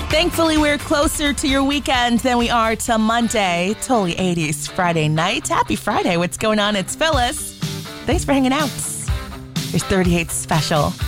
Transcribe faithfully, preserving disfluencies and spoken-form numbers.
Thankfully, we're closer to your weekend than we are to Monday. Totally eighties Friday night. Happy Friday. What's going on? It's Phyllis. Thanks for hanging out. Here's thirty-eight Special.